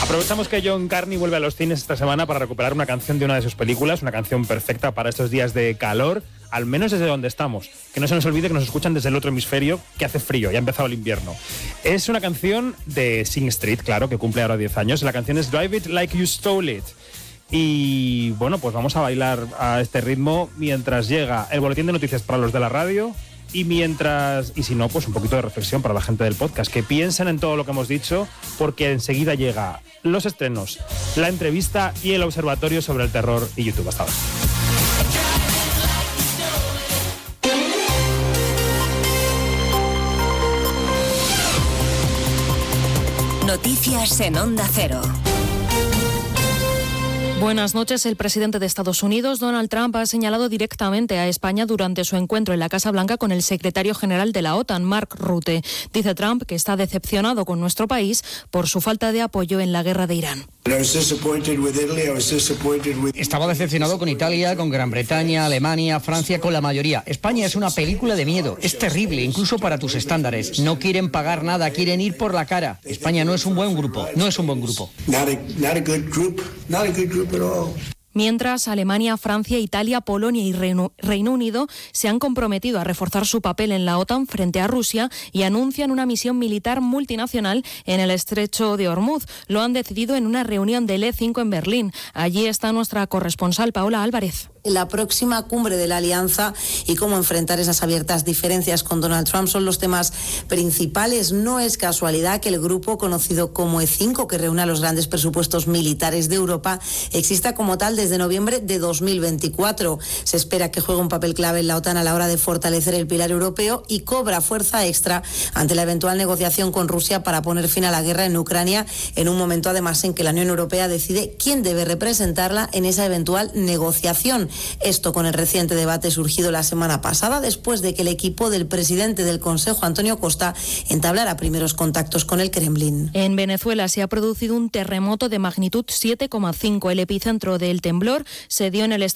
Aprovechamos que John Carney vuelve a los cines esta semana para recuperar una canción de una de sus películas, una canción perfecta para estos días de calor, al menos desde donde estamos. Que no se nos olvide que nos escuchan desde el otro hemisferio, que hace frío, ya ha empezado el invierno. Es una canción de Sing Street, claro, que cumple ahora 10 años. La canción es Drive It Like You Stole It. Y bueno, pues vamos a bailar a este ritmo mientras llega el boletín de noticias para los de la radio. Y si no, pues un poquito de reflexión para la gente del podcast, que piensen en todo lo que hemos dicho, porque enseguida llega los estrenos, la entrevista y el observatorio sobre el terror y YouTube. Hasta ahora. Noticias en Onda Cero. Buenas noches. El presidente de Estados Unidos, Donald Trump, ha señalado directamente a España durante su encuentro en la Casa Blanca con el secretario general de la OTAN, Mark Rutte. Dice Trump que está decepcionado con nuestro país por su falta de apoyo en la guerra de Irán. Estaba decepcionado con Italia, con Gran Bretaña, Alemania, Francia, con la mayoría. España es una película de miedo. Es terrible, incluso para tus estándares. No quieren pagar nada, quieren ir por la cara. España no es un buen grupo, no es un buen grupo. Mientras, Alemania, Francia, Italia, Polonia y Reino Unido se han comprometido a reforzar su papel en la OTAN frente a Rusia y anuncian una misión militar multinacional en el estrecho de Hormuz. Lo han decidido en una reunión del E5 en Berlín. Allí está nuestra corresponsal, Paola Álvarez. La próxima cumbre de la alianza y cómo enfrentar esas abiertas diferencias con Donald Trump son los temas principales. No es casualidad que el grupo conocido como E5, que reúne a los grandes presupuestos militares de Europa, exista como tal desde noviembre de 2024. Se espera que juegue un papel clave en la OTAN a la hora de fortalecer el pilar europeo y cobra fuerza extra ante la eventual negociación con Rusia para poner fin a la guerra en Ucrania, en un momento además en que la Unión Europea decide quién debe representarla en esa eventual negociación. Esto con el reciente debate surgido la semana pasada, después de que el equipo del presidente del Consejo, Antonio Costa, entablara primeros contactos con el Kremlin. En Venezuela se ha producido un terremoto de magnitud 7,5. El epicentro del temblor se dio en el